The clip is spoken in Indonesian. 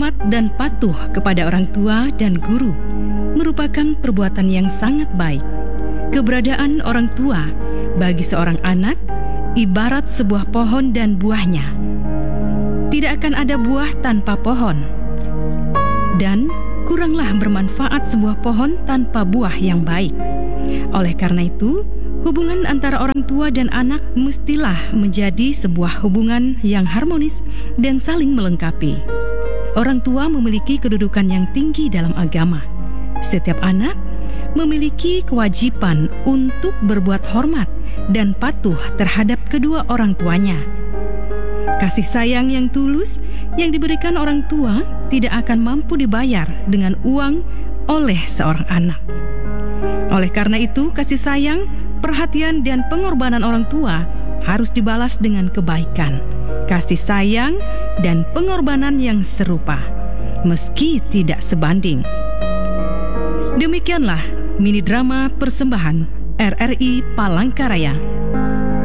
Hormat dan patuh kepada orang tua dan guru merupakan perbuatan yang sangat baik. Keberadaan orang tua bagi seorang anak ibarat sebuah pohon dan buahnya. Tidak akan ada buah tanpa pohon. Dan kuranglah bermanfaat sebuah pohon tanpa buah yang baik. Oleh karena itu, hubungan antara orang tua dan anak mestilah menjadi sebuah hubungan yang harmonis dan saling melengkapi. Orang tua memiliki kedudukan yang tinggi dalam agama. Setiap anak memiliki kewajiban untuk berbuat hormat dan patuh terhadap kedua orang tuanya. Kasih sayang yang tulus yang diberikan orang tua tidak akan mampu dibayar dengan uang oleh seorang anak. Oleh karena itu, kasih sayang, perhatian, dan pengorbanan orang tua harus dibalas dengan kebaikan, kasih sayang, dan pengorbanan yang serupa, meski tidak sebanding. Demikianlah mini drama persembahan RRI Palangkaraya.